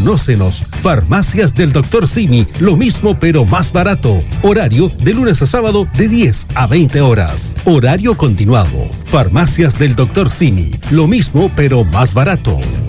Conócenos. Farmacias del Dr. Simi, lo mismo pero más barato. Horario de lunes a sábado de 10 a 20 horas. Horario continuado. Farmacias del Dr. Simi, lo mismo pero más barato.